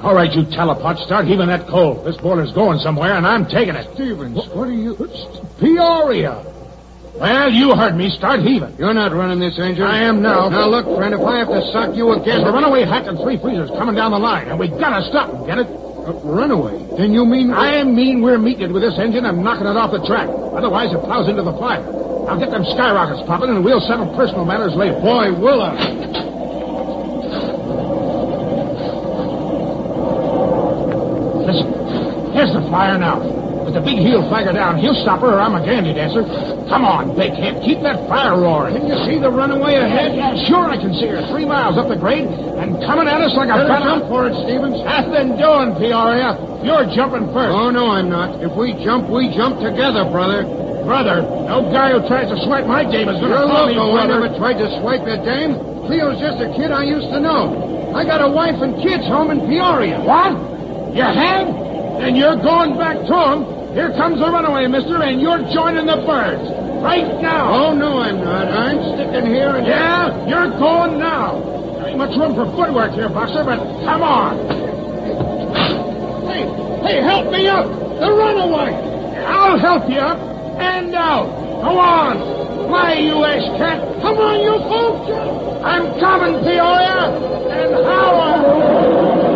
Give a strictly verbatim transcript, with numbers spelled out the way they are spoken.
All right, you talipot, start heaving that coal. This boiler's going somewhere, and I'm taking it. Stevens, what are you... Peoria. Well, you heard me. Start heaving. You're not running this engine. I am now. Now, look, friend, if I have to sock you again... There's a runaway hack and three freezers coming down the line, and we gotta stop them, get it? Uh, runaway? Then you mean... I mean we're meeting it with this engine and knocking it off the track. Otherwise, it plows into the fire. I'll get them skyrockets popping, and we'll settle personal matters later. Boy, will I. Listen, here's the flyer now. With the big heel flagger down, he'll stop her or I'm a gandy dancer. Come on, Bakehead, keep that fire roaring. Can you see the runaway ahead? Yeah, yeah, sure I can see her. Three miles up the grade and coming at us like a... Better jump for it, Stevens. Nothing doing, Peoria. You're jumping first. Oh, no, I'm not. If we jump, we jump together, brother. Brother? No guy who tries to swipe my game is going to call me brother. I brother. never tried to swipe your dame. Cleo's just a kid I used to know. I got a wife and kids home in Peoria. What? You have? Then you're going back to them. Here comes the runaway, mister, and you're joining the birds. Right now. Oh, no, I'm not. I'm sticking here and... Yeah, you're going now. There ain't much room for footwork here, Boxer, but come on. Hey, hey, help me up. The runaway. I'll help you up and out. Go on. Fly, you ash-cat. Come on, you folks. I'm coming, Peoria. And how...